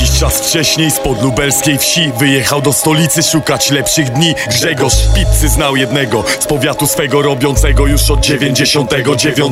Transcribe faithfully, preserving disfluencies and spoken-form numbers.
Jakiś czas wcześniej spod lubelskiej wsi wyjechał do stolicy szukać lepszych dni. Grzegorz w pizzy znał jednego z powiatu swego, robiącego już od dziewięćdziesiątego dziewiątego.